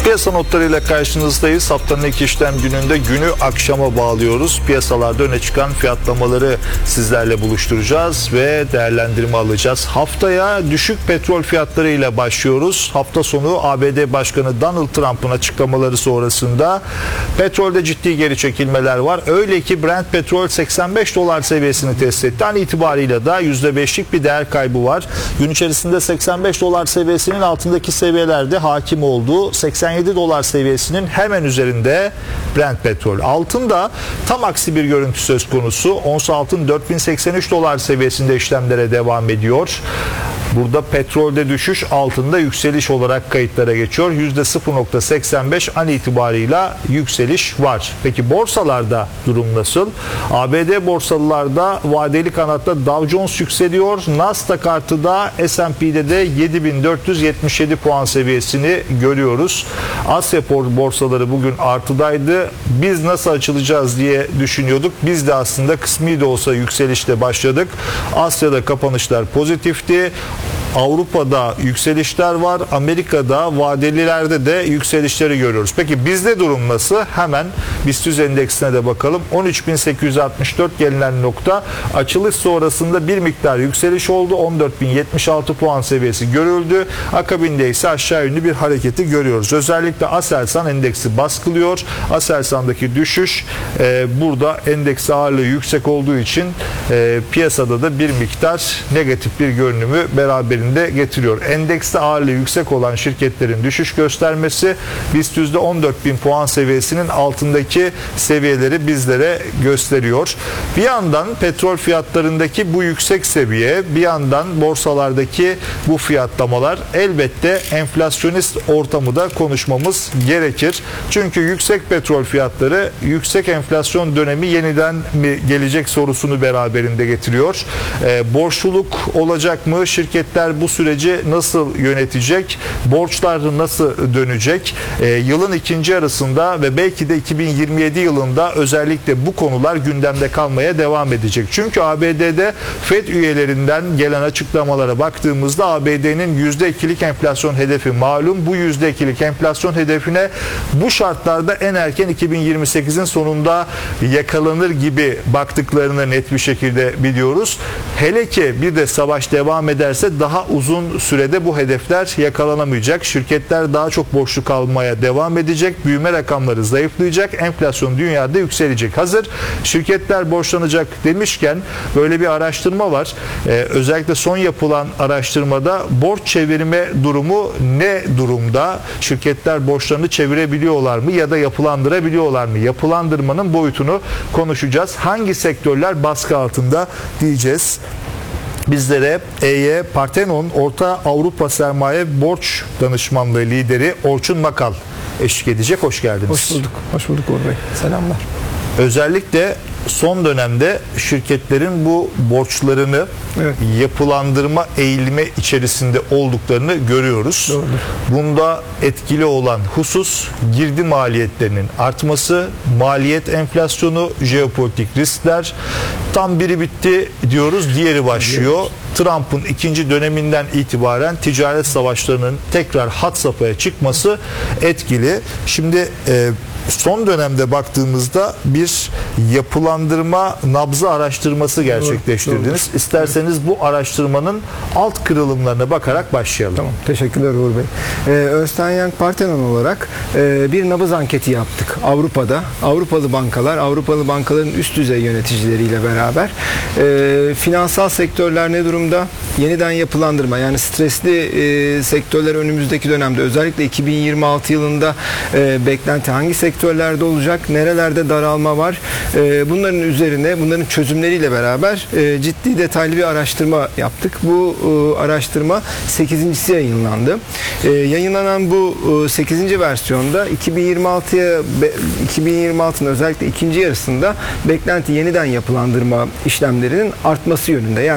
Piyasa notlarıyla karşınızdayız. Haftanın ilk işlem gününde günü akşama bağlıyoruz. Piyasalarda öne çıkan fiyatlamaları sizlerle buluşturacağız ve değerlendirme alacağız. Haftaya düşük petrol fiyatlarıyla başlıyoruz. Hafta sonu ABD Başkanı Donald Trump'ın açıklamaları sonrasında petrolde ciddi geri çekilmeler var. Öyle ki Brent petrol 85 dolar seviyesini test etti. An itibariyle da %5'lik bir değer kaybı var. Gün içerisinde 85 dolar seviyesinin altındaki seviyelerde hakim olduğu 87 dolar seviyesinin hemen üzerinde Brent petrol. Altında tam aksi bir görüntü söz konusu. Ons altın 4083 dolar seviyesinde işlemlere devam ediyor. Burada petrolde düşüş, altında yükseliş olarak kayıtlara geçiyor. %0.85 an itibarıyla yükseliş var. Peki borsalarda durum nasıl? ABD borsalarda vadeli kanatta Dow Jones yükseliyor. Nasdaq artıda, S&P'de de 7477 puan seviyesini görüyoruz. Asya borsaları bugün artıdaydı. Biz nasıl açılacağız diye düşünüyorduk. Biz de aslında kısmi de olsa yükselişle başladık. Asya'da kapanışlar pozitifti. Avrupa'da yükselişler var. Amerika'da vadelilerde de yükselişleri görüyoruz. Peki bizde durum nasıl? Hemen BIST endeksine de bakalım. 13.864 gelinen nokta. Açılış sonrasında bir miktar yükseliş oldu. 14.076 puan seviyesi görüldü. Akabinde ise aşağı yönlü bir hareketi görüyoruz. Özellikle Aselsan endeksi baskılıyor. Aselsan'daki düşüş burada endeks ağırlığı yüksek olduğu için piyasada da bir miktar negatif bir görünümü beraberinde getiriyor. Endekste ağırlığı yüksek olan şirketlerin düşüş göstermesi BIST %14.000 puan seviyesinin altındaki seviyeleri bizlere gösteriyor. Bir yandan petrol fiyatlarındaki bu yüksek seviye, bir yandan borsalardaki bu fiyatlamalar, elbette enflasyonist ortamı da konuşmamız gerekir. Çünkü yüksek petrol fiyatları yüksek enflasyon dönemi yeniden mi gelecek sorusunu beraberinde getiriyor. Borçluluk olacak mı? Şirketler bu süreci nasıl yönetecek? Borçlar nasıl dönecek? Yılın ikinci yarısında ve belki de 2027 yılında özellikle bu konular gündemde kalmaya devam edecek. Çünkü ABD'de FED üyelerinden gelen açıklamalara baktığımızda ABD'nin %2'lik enflasyon hedefi malum. Bu %2'lik enflasyon hedefine bu şartlarda en erken 2028'in sonunda yakalanır gibi baktıklarını net bir şekilde biliyoruz. Hele ki bir de savaş devam ederse daha uzun sürede bu hedefler yakalanamayacak. Şirketler daha çok borçlu kalmaya devam edecek. Büyüme rakamları zayıflayacak. Enflasyon dünyada yükselecek. Hazır şirketler borçlanacak demişken böyle bir araştırma var. Özellikle son yapılan araştırmada borç çevirme durumu ne durumda? Şirketler borçlarını çevirebiliyorlar mı ya da yapılandırabiliyorlar mı? Yapılandırmanın boyutunu konuşacağız. Hangi sektörler baskı altında diyeceğiz. Bizlere EY Parthenon Orta Avrupa Sermaye Borç Danışmanlığı lideri Orçun Makal eşlik edecek. Hoş geldiniz. Hoş bulduk. Hoş bulduk Uğur Bey. Selamlar. Özellikle son dönemde şirketlerin bu borçlarını yapılandırma eğilimi içerisinde olduklarını görüyoruz. Doğrudur. Bunda etkili olan husus girdi maliyetlerinin artması, maliyet enflasyonu, jeopolitik riskler. Tam biri bitti diyoruz, diğeri başlıyor. Trump'ın ikinci döneminden itibaren ticaret savaşlarının tekrar had safhaya çıkması etkili. Şimdi son dönemde baktığımızda bir yapılandırma nabzı araştırması gerçekleştirdiniz. Doğru. İsterseniz bu araştırmanın alt kırılımlarına bakarak başlayalım. Tamam. Teşekkürler Uğur Bey. Ernst & Young Parthenon olarak bir nabız anketi yaptık Avrupa'da. Avrupalı bankaların üst düzey yöneticileriyle beraber. Finansal sektörler ne durumda? Yeniden yapılandırma, yani stresli sektörler önümüzdeki dönemde, özellikle 2026 yılında beklenti hangi sektörlerde olacak? Nerelerde daralma var? Bunların üzerine, bunların çözümleriyle beraber ciddi detaylı bir araştırma yaptık. Bu araştırma 8.'si yayınlandı. Yayınlanan bu 8. versiyonda 2026'nın özellikle ikinci yarısında beklenti yeniden yapılandırma işlemlerinin artması yönünde. Yani